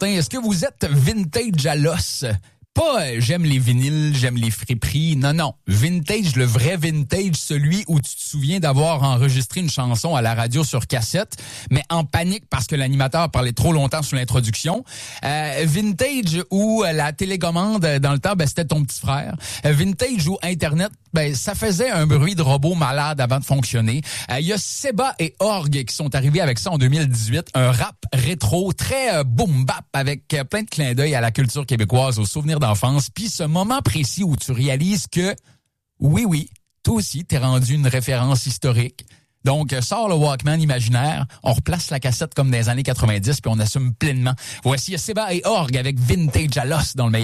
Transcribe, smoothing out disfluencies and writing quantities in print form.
Martin, est-ce que vous êtes vintage à l'os? Pas j'aime les vinyles, j'aime les friperies. Non. Vintage, le vrai vintage, celui où tu te souviens d'avoir enregistré une chanson à la radio sur cassette, mais en panique parce que l'animateur parlait trop longtemps sur l'introduction. Vintage où la télécommande, dans le temps, c'était ton petit frère. Vintage où Internet, ça faisait un bruit de robot malade avant de fonctionner. Il y a Seba et Org qui sont arrivés avec ça en 2018. Un rap rétro, très boom bap, avec plein de clins d'œil à la culture québécoise, aux souvenirs d'enfance. Puis ce moment précis où tu réalises que, oui, toi aussi, t'es rendu une référence historique. Donc, sors le Walkman imaginaire, on replace la cassette comme dans les années 90, puis on assume pleinement. Voici Seba et Org avec Vintage à l'os dans le meilleur.